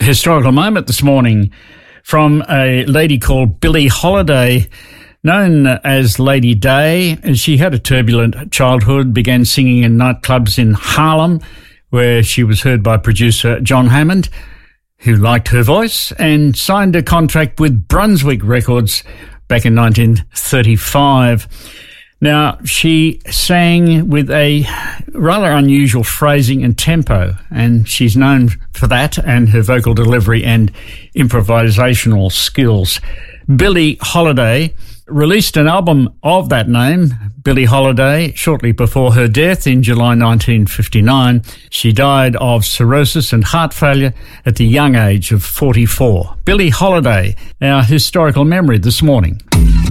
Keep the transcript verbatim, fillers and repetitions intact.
historical moment this morning from a lady called Billie Holiday, known as Lady Day. She had a turbulent childhood, began singing in nightclubs in Harlem, where she was heard by producer John Hammond, who liked her voice, and signed a contract with Brunswick Records back in nineteen thirty-five. Now, she sang with a rather unusual phrasing and tempo, and she's known for that and her vocal delivery and improvisational skills. Billie Holiday released an album of that name, Billie Holiday, shortly before her death in July nineteen fifty-nine. She died of cirrhosis and heart failure at the young age of forty-four. Billie Holiday, our historical memory this morning.